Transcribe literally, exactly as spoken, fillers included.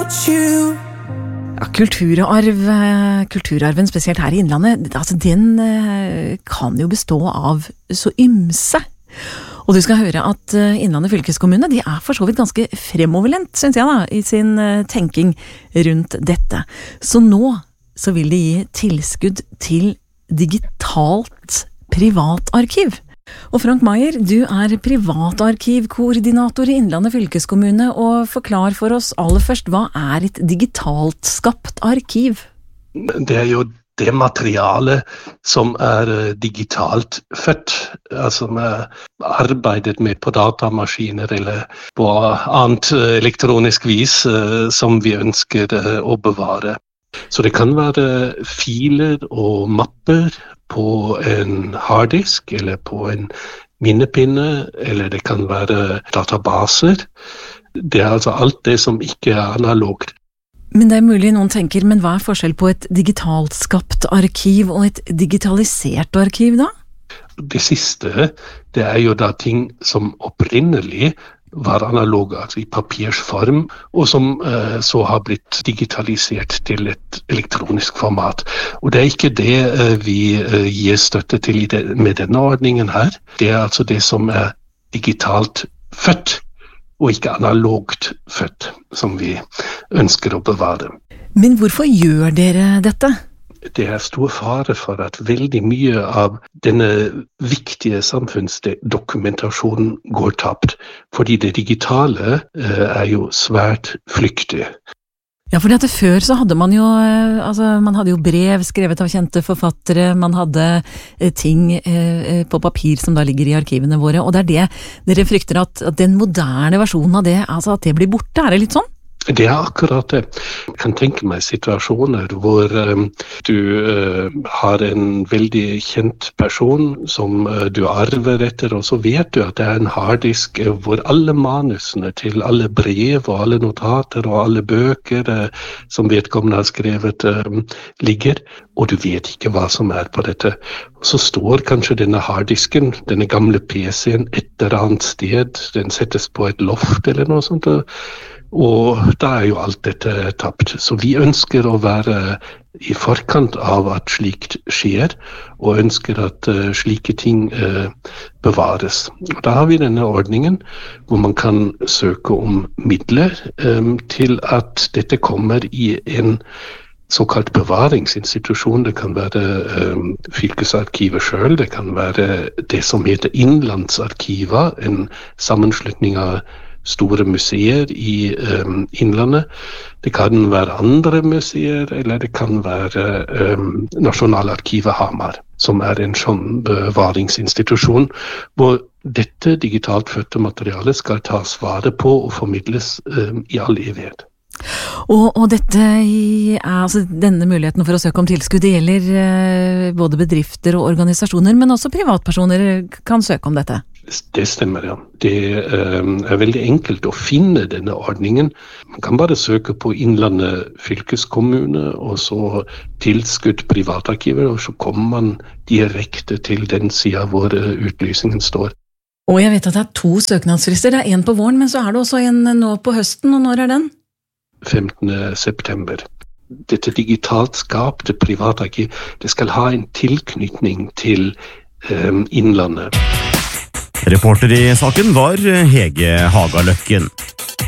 without you. Ja, kulturarv, kulturarven spesielt her i Innlandet, altså den kan jo bestå av så ymse. Og du skal høre at Innlandet fylkeskommune, de er for så vidt ganske fremoverlent, synes jeg da, i sin tenking rundt dette. Så nå så vil de gi tilskudd til digitalt privatarkiv. Og Frank Meyer, du er privatarkivkoordinator i Innlandet fylkeskommune, og forklar for oss aller først, hva er et digitalt skapt arkiv? Det er jo det materialet som er digitalt født, altså med arbeidet med på datamaskiner eller på annet elektronisk vis som vi ønsker å bevare. Så det kan være filer og mapper på en harddisk eller på en minnepinne, eller det kan være databaser. Det er altså alt det som ikke er analogt. Men det er mulig noen tenker, men hva er forskjell på et digitalt skapt arkiv og et digitalisert arkiv da? Det siste, det er jo da ting som opprinnelig var analoge, altså i papirs form, og som eh, så har blitt digitalisert til et elektronisk format. Og det er ikke det eh, vi eh, gir støtte til i det, med denne ordningen her. Det er altså det som er digitalt født, og ikke analogt født, som vi ønsker å bevare. Men hvorfor gjør dere dette? Det er stor fare for at veldig mye av denne viktige samfunnsdokumentasjonen går tapt, fordi det digitale eh, er jo svært flyktig. Ja, fordi at før så hadde man jo, altså man hadde jo brev skrevet av kjente forfattere, man hadde eh, ting eh, på papir som da ligger i arkivene våre, og det er det dere frykter at, at den moderne versjonen av det, altså at det blir borte, er det litt sånn? Det er akkurat det. Jeg kan tenke meg situasjoner hvor um, du uh, har en veldig kjent person som uh, du arver etter, og så vet du at det er en harddisk uh, hvor alle manusene til alle brev og alle notater og alle bøker uh, som vedkommende har skrevet uh, ligger, og du vet ikke hva som er på dette. Og så står kanskje denne harddisken, denne gamle P C-en et eller annet sted, den settes på et loft eller noe sånt, og Og da er jo alt dette tapt. Så vi ønsker å være i forkant av at slikt skjer, og ønsker at uh, slike ting uh, bevares. Og da har vi denne ordningen hvor man kan søke om midler um, til at dette kommer i en såkalt bevaringsinstitusjon. Det kan være um, fylkesarkivet selv, det kan være det som heter Innlandsarkiva, en sammenslutning av store museer i um, Innlandet. Det kan være andre museer, eller det kan være um, Nasjonalarkivet Hamar, som er en sånn bevaringsinstitusjon, hvor dette digitalt fødte materialet skal tas vare på og formidles um, i all evighet. Og, og dette, altså denne muligheten for å søke om tilskudd, det gjelder eh, både bedrifter og organisasjoner, men også privatpersoner kan søke om dette? Det stemmer, ja. Det um, er veldig enkelt å finne denne ordningen. Man kan bare søke på Innlandet fylkeskommune, og så tilskudd privatarkiver, og så kommer man direkte til den siden hvor uh, utlysningen står. Og jeg vet at det er to søknadsfrister. Det er en på våren, men så er det også en nå på høsten, og når er den? femtende september. Dette digitalt skapte privatarkiv, det skal ha en tilknytning til um, Innlandet. Reporter i saken var Hege Hagaløkken.